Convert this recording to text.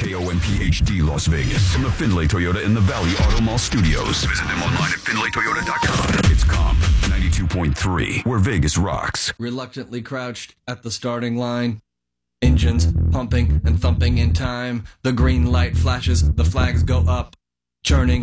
KOMPHD Las Vegas. From the Findlay Toyota in the Valley Auto Mall Studios. Visit them online at FindlayToyota.com. It's Comp 92.3, where Vegas rocks. Reluctantly crouched at the starting line. Engines pumping and thumping in time. The green light flashes, the flags go up. Churning